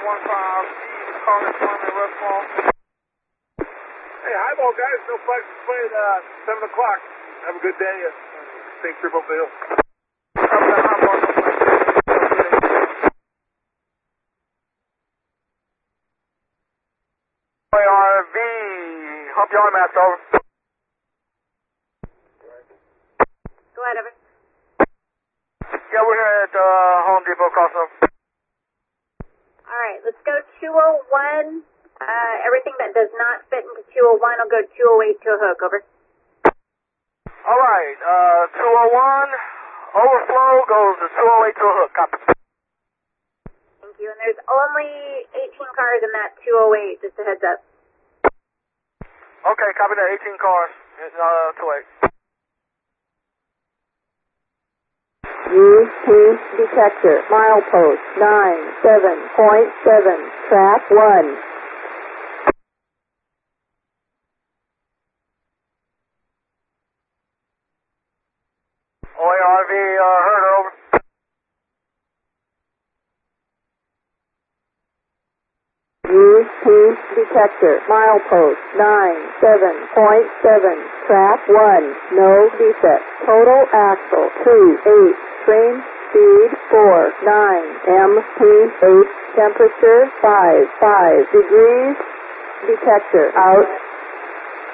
Hey, highball guys, no flags displayed at 7 o'clock. Have a good day. Safe trip up the hill. ARV, hump yard mast over. Go ahead, over. Yeah, we're here at Home Depot crossover. All right, let's go 201. Everything that does not fit into 201 will go 208 to a hook, over. All right, 201, overflow goes to 208 to a hook, copy. Thank you, and there's only 18 cars in that 208, just a heads up. Okay, copy that, 18 cars, 208. UP detector, milepost 97.7, track 1. OARV, heard, over. UP detector, milepost 97.7, track 1, no defect. Total axle 28, train speed 49, MP8, temperature 55 degrees, detector out.